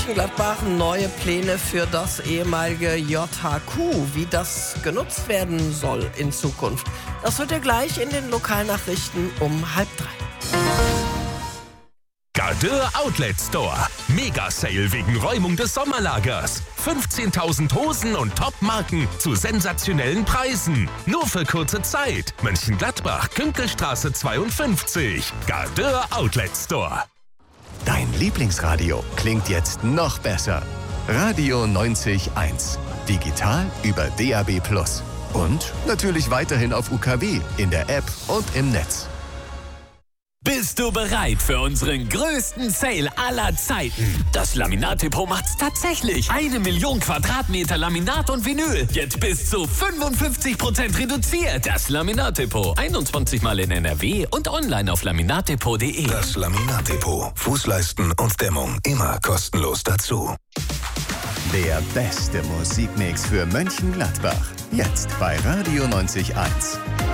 Mönchengladbach neue Pläne für das ehemalige JHQ, wie das genutzt werden soll in Zukunft. Das wird ihr gleich in den Lokalnachrichten um 2:30. Gardeur Outlet Store. Mega-Sale wegen Räumung des Sommerlagers. 15.000 Hosen und Top-Marken zu sensationellen Preisen. Nur für kurze Zeit. Mönchengladbach, Künkelstraße 52. Gardeur Outlet Store. Dein Lieblingsradio klingt jetzt noch besser. Radio 90.1. Digital über DAB+. Und natürlich weiterhin auf UKW, in der App und im Netz. Bist du bereit für unseren größten Sale aller Zeiten? Das Laminat-Depot macht's tatsächlich. 1 Million Quadratmeter Laminat und Vinyl. Jetzt bis zu 55% reduziert. Das Laminat-Depot. 21 Mal in NRW und online auf laminatdepot.de. Das Laminat-Depot. Fußleisten und Dämmung immer kostenlos dazu. Der beste Musikmix für Mönchengladbach. Jetzt bei Radio 90.1.